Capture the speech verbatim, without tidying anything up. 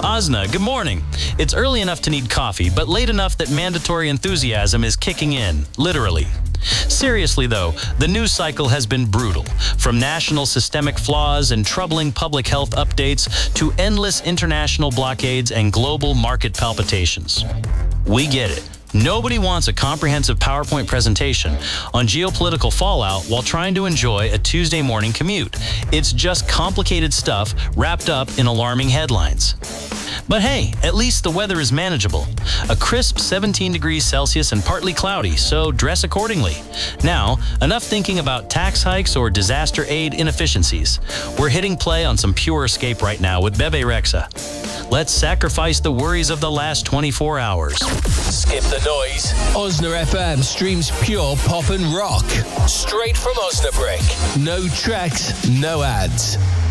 Osna, good morning. It's early enough to need coffee, but late enough that mandatory enthusiasm is kicking in, literally. Seriously, though, the news cycle has been brutal. From national systemic flaws and troubling public health updates to endless international blockades and global market palpitations. We get it. Nobody wants a comprehensive PowerPoint presentation on geopolitical fallout while trying to enjoy a Tuesday morning commute. It's just complicated stuff wrapped up in alarming headlines. But hey, at least the weather is manageable. A crisp seventeen degrees Celsius and partly cloudy, so dress accordingly. Now, enough thinking about tax hikes or disaster aid inefficiencies. We're hitting play on some pure escape right now with Bebe Rexha. Let's sacrifice the worries of the last twenty-four hours. Skip the noise. Osna F M streams pure pop and rock. Straight from Osnabrück. No tracks, no ads.